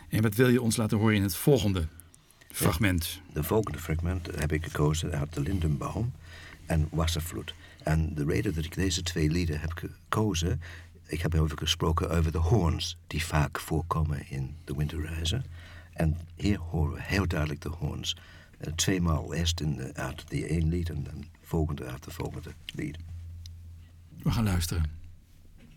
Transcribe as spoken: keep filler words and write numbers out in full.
En wat wil je ons laten horen in het volgende fragment? De volgende fragment heb ik gekozen uit de Lindenbaum en Wasservloed. En de reden dat ik deze twee lieden heb gekozen, ik heb over gesproken over de hoorns die vaak voorkomen in de Winterreiser. En hier horen we heel duidelijk de hoorns. Uh, tweemaal eerst in de, uit die één lied en dan volgende uit de volgende lied. We gaan luisteren.